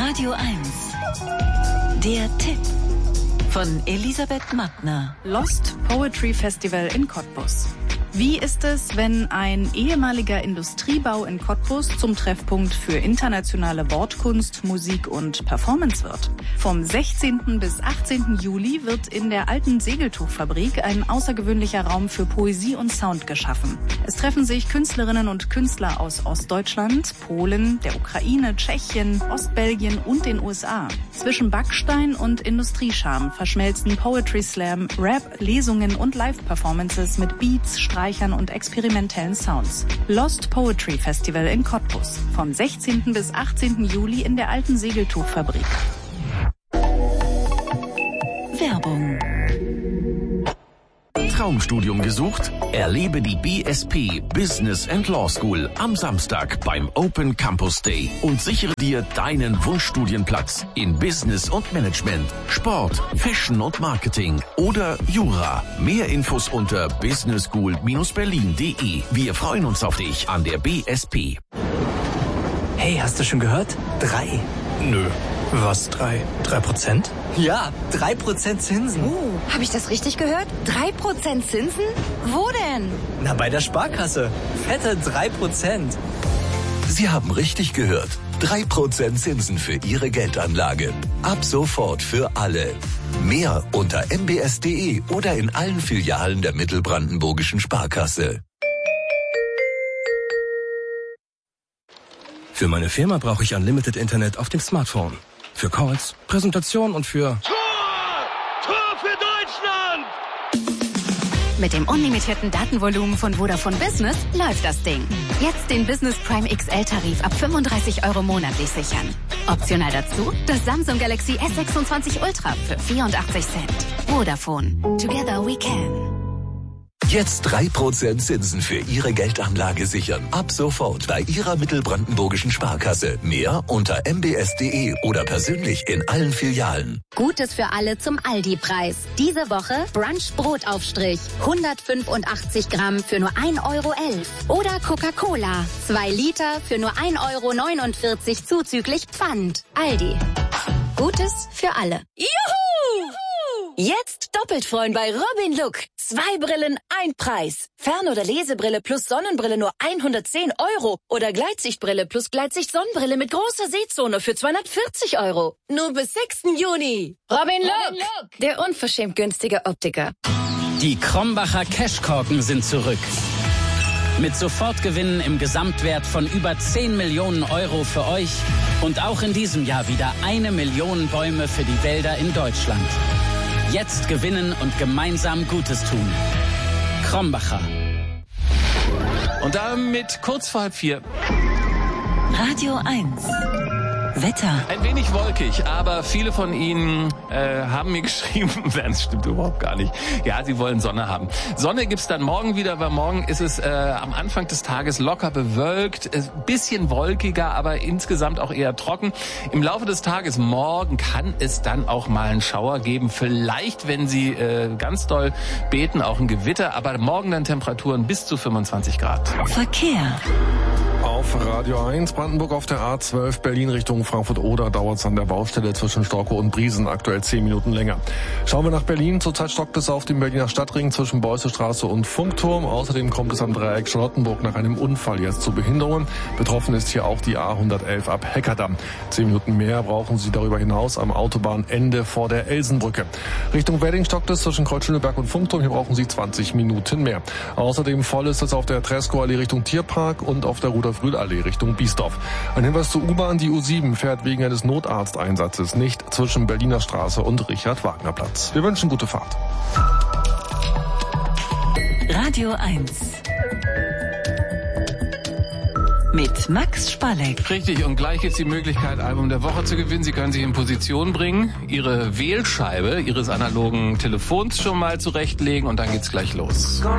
Radio 1. Der Tipp von Elisabeth Mattner. Lost Poetry Festival in Cottbus. Wie ist es, wenn ein ehemaliger Industriebau in Cottbus zum Treffpunkt für internationale Wortkunst, Musik und Performance wird? Vom 16. bis 18. Juli wird in der alten Segeltuchfabrik ein außergewöhnlicher Raum für Poesie und Sound geschaffen. Es treffen sich Künstlerinnen und Künstler aus Ostdeutschland, Polen, der Ukraine, Tschechien, Ostbelgien und den USA. Zwischen Backstein und Industriescharm verschmelzen Poetry Slam, Rap, Lesungen und Live-Performances mit Beats, Streichern und experimentellen Sounds. Lost Poetry Festival in Cottbus. Vom 16. bis 18. Juli in der alten Segeltuchfabrik. Werbung. Traumstudium gesucht? Erlebe die BSP Business and Law School am Samstag beim Open Campus Day und sichere dir deinen Wunschstudienplatz in Business und Management, Sport, Fashion und Marketing oder Jura. Mehr Infos unter businessschool-berlin.de. Wir freuen uns auf dich an der BSP. Hey, hast du schon gehört? 3. Nö. Was 3? 3%? Ja, 3% Zinsen. Habe ich das richtig gehört? 3% Zinsen? Wo denn? Na, bei der Sparkasse. Fette 3%. Sie haben richtig gehört. 3% Zinsen für Ihre Geldanlage. Ab sofort für alle. Mehr unter mbs.de oder in allen Filialen der Mittelbrandenburgischen Sparkasse. Für meine Firma brauche ich Unlimited Internet auf dem Smartphone. Für Calls, Präsentation und für... Tor für Deutschland! Mit dem unlimitierten Datenvolumen von Vodafone Business läuft das Ding. Jetzt den Business Prime XL-Tarif ab 35 € monatlich sichern. Optional dazu das Samsung Galaxy S26 Ultra für 84 Cent. Vodafone. Together we can. Jetzt 3% Zinsen für Ihre Geldanlage sichern. Ab sofort bei Ihrer Mittelbrandenburgischen Sparkasse. Mehr unter mbs.de oder persönlich in allen Filialen. Gutes für alle zum Aldi-Preis. Diese Woche Brunch-Brotaufstrich. 185 Gramm für nur 1,11 € Oder Coca-Cola. 2 Liter für nur 1,49 € zuzüglich Pfand. Aldi. Gutes für alle. Juhu! Jetzt doppelt freuen bei Robin Look. 2 Brillen, 1 Preis. Fern- oder Lesebrille plus Sonnenbrille nur 110 €. Oder Gleitsichtbrille plus Gleitsicht-Sonnenbrille mit großer Sehzone für 240 €. Nur bis 6. Juni. Robin Look, der unverschämt günstige Optiker. Die Krombacher Cashkorken sind zurück. Mit Sofortgewinnen im Gesamtwert von über 10 Millionen € für euch. Und auch in diesem Jahr wieder 1 Million Bäume für die Wälder in Deutschland. Jetzt gewinnen und gemeinsam Gutes tun. Krombacher. Und damit kurz vor 3:30. Radio 1. Wetter. Ein wenig wolkig, aber viele von Ihnen haben mir geschrieben, das stimmt überhaupt gar nicht. Ja, sie wollen Sonne haben. Sonne gibt's dann morgen wieder, weil morgen ist es am Anfang des Tages locker bewölkt, bisschen wolkiger, aber insgesamt auch eher trocken. Im Laufe des Tages morgen kann es dann auch mal einen Schauer geben. Vielleicht, wenn Sie ganz doll beten, auch ein Gewitter, aber morgen dann Temperaturen bis zu 25 Grad. Verkehr. Auf Radio 1 Brandenburg auf der A12 Berlin Richtung Frankfurt-Oder dauert es an der Baustelle zwischen Storkow und Briesen aktuell 10 Minuten länger. Schauen wir nach Berlin. Zurzeit stockt es auf dem Berliner Stadtring zwischen Beussestraße und Funkturm. Außerdem kommt es am Dreieck Charlottenburg nach einem Unfall jetzt zu Behinderungen. Betroffen ist hier auch die A111 ab Heckerdamm. 10 Minuten mehr brauchen Sie darüber hinaus am Autobahnende vor der Elsenbrücke. Richtung Wedding stockt es zwischen Kreuzschöneberg und Funkturm. Hier brauchen Sie 20 Minuten mehr. Außerdem voll ist es auf der Tresco-Allee Richtung Tierpark und auf der Rudolf-Rühl-Allee Richtung Biesdorf. Ein Hinweis zur U-Bahn. Die U7 fährt wegen eines Notarzteinsatzes nicht zwischen Berliner Straße und Richard-Wagner-Platz. Wir wünschen gute Fahrt. Radio 1. Mit Max Spalleck. Richtig, und gleich gibt's die Möglichkeit, Album der Woche zu gewinnen. Sie können sich in Position bringen, Ihre Wählscheibe Ihres analogen Telefons schon mal zurechtlegen und dann geht's gleich los.